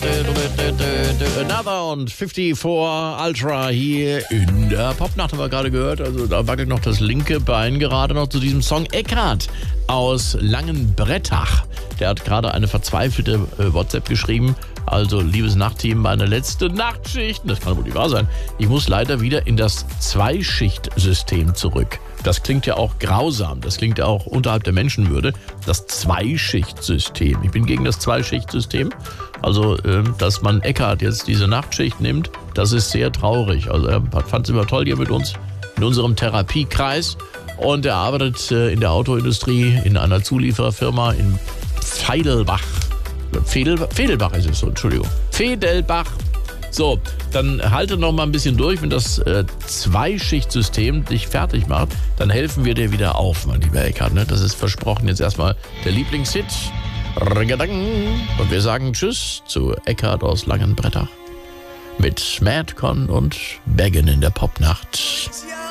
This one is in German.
Another und 54 Ultra hier in der Popnacht haben wir gerade gehört. Also da wackelt noch das linke Bein gerade noch zu diesem Song. Eckhard aus Langenbrettach. Der hat gerade eine verzweifelte WhatsApp geschrieben. Also, liebes Nachtteam, meine letzte Nachtschicht. Das kann wohl nicht wahr sein. Ich muss leider wieder in das Zweischichtsystem zurück. Das klingt ja auch grausam. Das klingt ja auch unterhalb der Menschenwürde. Das Zweischichtsystem. Ich bin gegen das Zweischichtsystem. Also, dass man Eckhard jetzt diese Nachtschicht nimmt, das ist sehr traurig. Also, er fand es immer toll hier mit uns in unserem Therapiekreis. Und er arbeitet in der Autoindustrie, in einer Zuliefererfirma in Feidelbach. Fedelbach ist es so, Entschuldigung. Fedelbach. So, dann halte noch mal ein bisschen durch. Wenn das Zweischichtsystem dich fertig macht, dann helfen wir dir wieder auf, mein lieber Eckhard. Ne? Das ist versprochen. Jetzt erstmal der Lieblingshit. Und wir sagen Tschüss zu Eckhard aus Langenbrettach mit Madcon und Beggin in der Popnacht.